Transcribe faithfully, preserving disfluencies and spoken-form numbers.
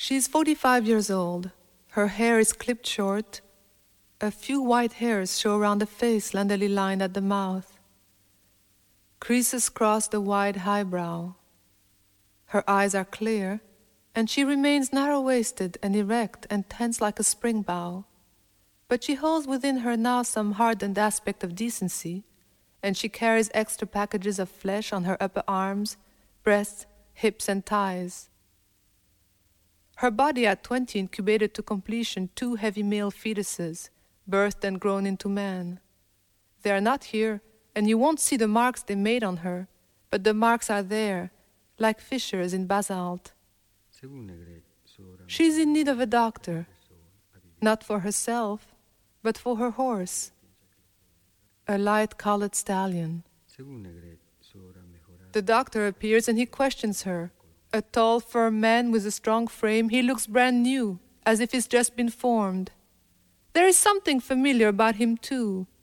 She's forty-five years old. Her hair is clipped short. A few white hairs show around the face, slenderly lined at the mouth. Creases cross the wide highbrow. Her eyes are clear, and she remains narrow-waisted and erect and tense like a spring bow. But she holds within her now some hardened aspect of decency, and she carries extra packages of flesh on her upper arms, breasts, hips, and thighs. Her body at twenty incubated to completion two heavy male fetuses, birthed and grown into man. They are not here, and you won't see the marks they made on her, but the marks are there, like fissures in basalt. She's in need of a doctor, not for herself, but for her horse, a light-colored stallion. The doctor appears and he questions her. A tall, firm man with a strong frame, he looks brand new, as if he's just been formed. There is something familiar about him, too.